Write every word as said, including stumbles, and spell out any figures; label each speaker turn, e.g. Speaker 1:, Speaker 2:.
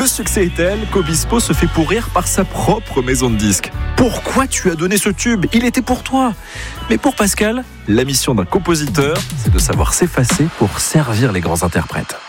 Speaker 1: succès est tel qu'Obispo se fait pourrir par sa propre maison de disques. Pourquoi tu as donné ce tube ? Il était pour toi. Mais pour Pascal, la mission d'un compositeur, c'est de savoir s'effacer pour servir les grands interprètes.